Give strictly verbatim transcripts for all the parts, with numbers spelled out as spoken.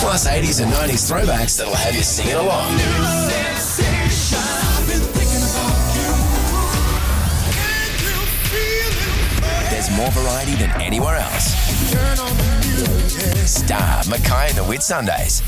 plus eighties and nineties throwbacks that'll have you singing along. There's more variety than anywhere else. Star Mackay and the Whitsundays.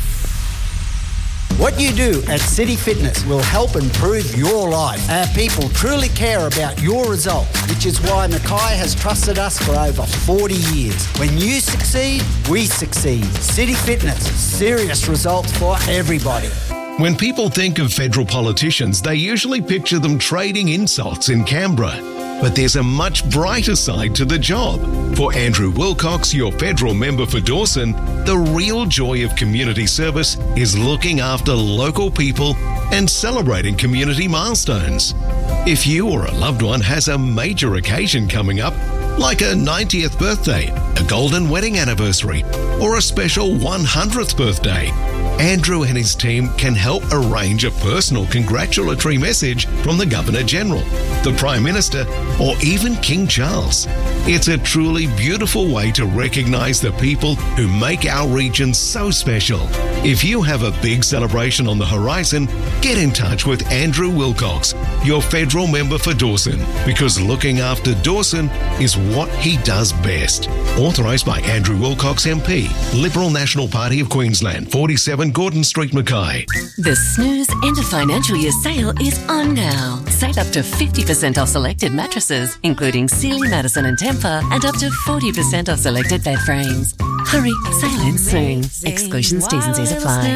What you do at City Fitness will help improve your life. Our people truly care about your results, which is why Mackay has trusted us for over forty years. When you succeed, we succeed. City Fitness, serious results for everybody. When people think of federal politicians, they usually picture them trading insults in Canberra. But there's a much brighter side to the job. For Andrew Wilcox, your federal member for Dawson, the real joy of community service is looking after local people and celebrating community milestones. If you or a loved one has a major occasion coming up, like a ninetieth birthday, a golden wedding anniversary, or a special one hundredth birthday, Andrew and his team can help arrange a personal congratulatory message from the Governor-General, the Prime Minister, or even King Charles. It's a truly beautiful way to recognise the people who make our region so special. If you have a big celebration on the horizon, get in touch with Andrew Wilcox, your federal member for Dawson, because looking after Dawson is what he does best. Authorised by Andrew Wilcox M P, Liberal National Party of Queensland, forty-seven Gordon Street, Mackay. The Snooze End of Financial Year sale is on now. Save up to fifty percent off selected mattresses, including Sealy, Madison and Tempur, and up to forty percent off selected bed frames. Hurry, sale ends soon. Exclusions, T's and C's apply.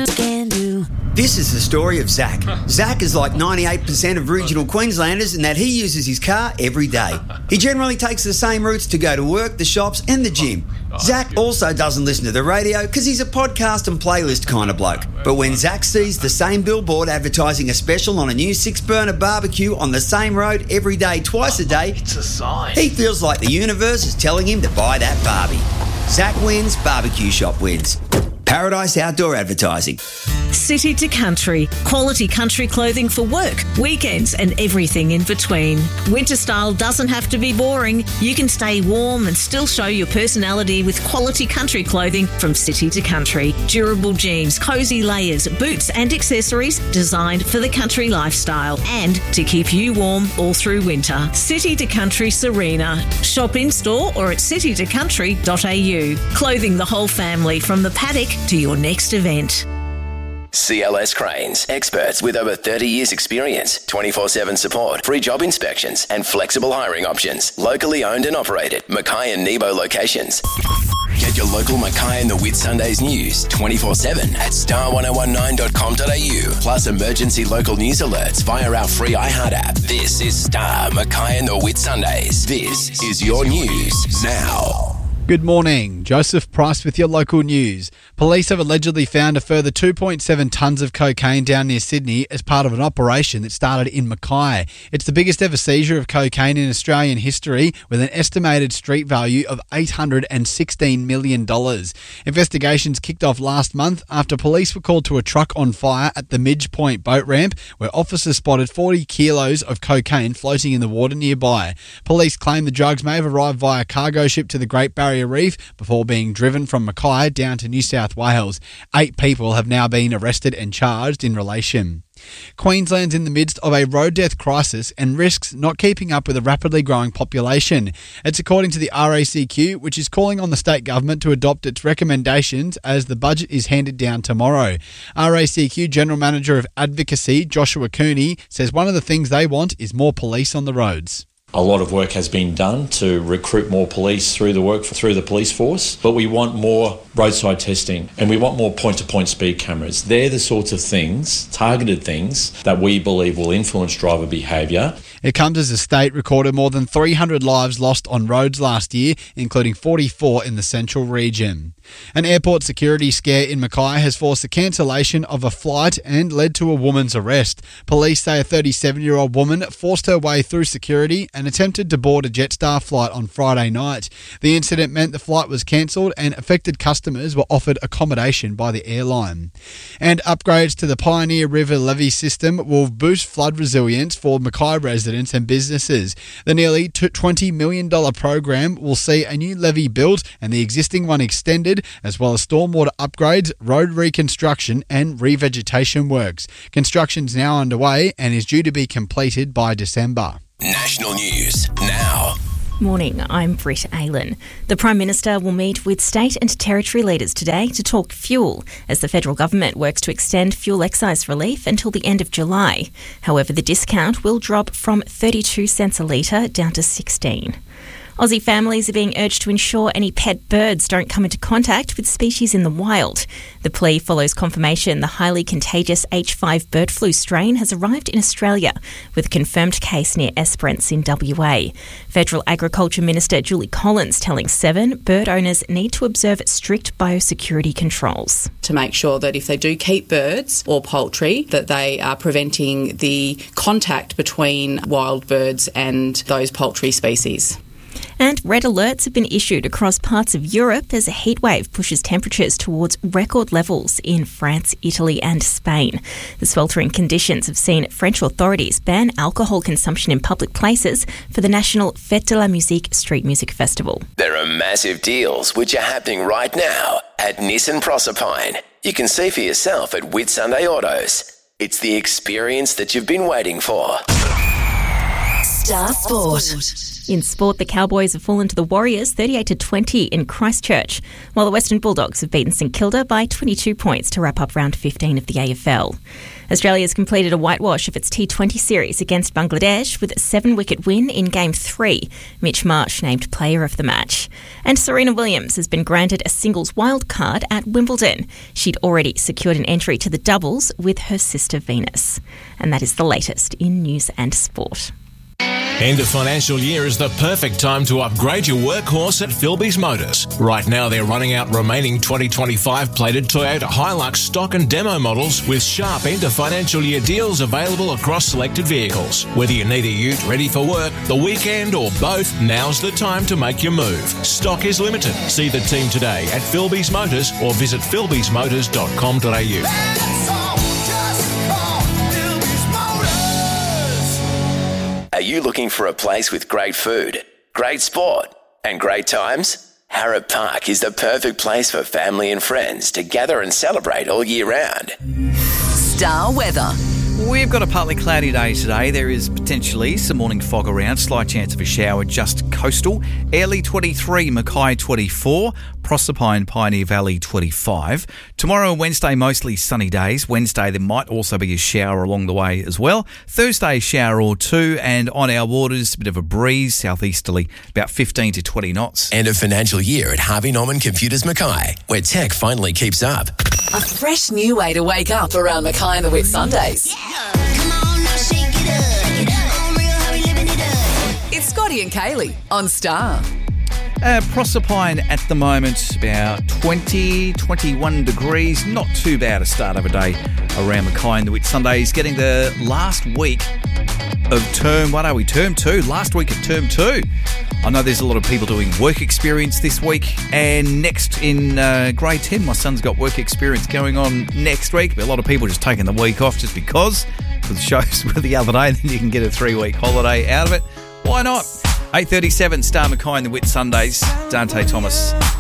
This is the story of Zach. Zach is like ninety-eight percent of regional Queenslanders in that he uses his car every day. He generally takes the same routes to go to work, the shops and the gym. Zach also doesn't listen to the radio because he's a podcast and playlist kind of bloke. But when Zach sees the same billboard advertising a special on a new six-burner barbecue on the same road every day, twice a day, it's a sign. He feels like the universe is telling him to buy that barbie. Zach wins, barbecue shop wins. Paradise Outdoor Advertising. City to Country. Quality country clothing for work, weekends and everything in between. Winter style doesn't have to be boring. You can stay warm and still show your personality with quality country clothing from City to Country. Durable jeans, cosy layers, boots and accessories designed for the country lifestyle and to keep you warm all through winter. City to Country Serena. Shop in store or at city to country dot a u. Clothing the whole family from the paddock to your next event. C L S Cranes, experts with over thirty years experience, twenty-four seven support, free job inspections and flexible hiring options. Locally owned and operated, Mackay and Nebo locations. Get your local Mackay and the Whitsundays news twenty-four seven at star ten nineteen dot com dot a u, plus emergency local news alerts via our free iHeart app. This is Star Mackay and the Whitsundays. This is your news now. Good morning. Joseph Price with your local news. Police have allegedly found a further two point seven tonnes of cocaine down near Sydney as part of an operation that started in Mackay. It's the biggest ever seizure of cocaine in Australian history, with an estimated street value of eight hundred sixteen million dollars. Investigations kicked off last month after police were called to a truck on fire at the Midge Point boat ramp, where officers spotted forty kilos of cocaine floating in the water nearby. Police claim the drugs may have arrived via cargo ship to the Great Barrier Reef before being driven from Mackay down to New South Wales. Eight people have now been arrested and charged in relation. Queensland's in the midst of a road death crisis and risks not keeping up with a rapidly growing population. It's according to the R A C Q, which is calling on the state government to adopt its recommendations as the budget is handed down tomorrow. R A C Q General Manager of Advocacy, Joshua Cooney, says one of the things they want is more police on the roads. A lot of work has been done to recruit more police through the work through the police force, but we want more roadside testing and we want more point-to-point speed cameras. They're the sorts of things, targeted things, that we believe will influence driver behaviour. It comes as the state recorded more than three hundred lives lost on roads last year, including forty-four in the central region. An airport security scare in Mackay has forced the cancellation of a flight and led to a woman's arrest. Police say a thirty-seven-year-old woman forced her way through security and attempted to board a Jetstar flight on Friday night. The incident meant the flight was cancelled and affected customers were offered accommodation by the airline. And upgrades to the Pioneer River levee system will boost flood resilience for Mackay residents and businesses. The nearly twenty million dollars program will see a new levee built and the existing one extended, as well as stormwater upgrades, road reconstruction and revegetation works. Construction's now underway and is due to be completed by December. National news now. Morning, I'm Britt Aylan. The Prime Minister will meet with state and territory leaders today to talk fuel as the federal government works to extend fuel excise relief until the end of July. However, the discount will drop from thirty-two cents a litre down to sixteen. Aussie families are being urged to ensure any pet birds don't come into contact with species in the wild. The plea follows confirmation the highly contagious H five bird flu strain has arrived in Australia, with a confirmed case near Esperance in W A. Federal Agriculture Minister Julie Collins telling Seven bird owners need to observe strict biosecurity controls. To make sure that if they do keep birds or poultry, that they are preventing the contact between wild birds and those poultry species. And red alerts have been issued across parts of Europe as a heatwave pushes temperatures towards record levels in France, Italy and Spain. The sweltering conditions have seen French authorities ban alcohol consumption in public places for the national Fête de la Musique Street Music Festival. There are massive deals which are happening right now at Nissan Proserpine. You can see for yourself at Whitsunday Autos. It's the experience that you've been waiting for. Star Sport. In sport, the Cowboys have fallen to the Warriors thirty-eight to twenty in Christchurch, while the Western Bulldogs have beaten St Kilda by twenty-two points to wrap up round fifteen of the A F L. Australia has completed a whitewash of its T twenty series against Bangladesh with a seven-wicket win in Game three. Mitch Marsh named player of the match. And Serena Williams has been granted a singles wildcard at Wimbledon. She'd already secured an entry to the doubles with her sister Venus. And that is the latest in news and sport. End of financial year is the perfect time to upgrade your workhorse at Philby's Motors. Right now they're running out remaining twenty twenty-five plated Toyota Hilux stock and demo models with sharp end of financial year deals available across selected vehicles. Whether you need a ute ready for work, the weekend or both, now's the time to make your move. Stock is limited. See the team today at Philby's Motors or visit philbys motors dot com dot a u. Are you looking for a place with great food, great sport and great times? Harrop Park is the perfect place for family and friends to gather and celebrate all year round. Star weather. We've got a partly cloudy day today. There is potentially some morning fog around, slight chance of a shower just coastal. Airlie twenty-three, Mackay twenty-four, Proserpine, Pioneer Valley twenty-five. Tomorrow and Wednesday, mostly sunny days. Wednesday, there might also be a shower along the way as well. Thursday, shower or two, and on our waters, a bit of a breeze, southeasterly, about fifteen to twenty knots. End of financial year at Harvey Norman Computers Mackay, where tech finally keeps up. A fresh new way to wake up around Mackay and the Whit Sundays. Yeah. Come on now, shake it up. Shake it up. On real, how we living it up. It's Scotty and Kaylee on Star. Uh, Proserpine at the moment, about twenty, twenty-one degrees. Not too bad a start of a day around Mackay and the Whit Sundays. Getting the last week of term, what are we, term two? Last week of term two. I know there's a lot of people doing work experience this week, and next in uh, grade ten, my son's got work experience going on next week, but a lot of people just taking the week off just because, with shows with the other day, then you can get a three-week holiday out of it. Why not? eight thirty-seven, Star Mackay and the Whit Sundays. Dante Thomas.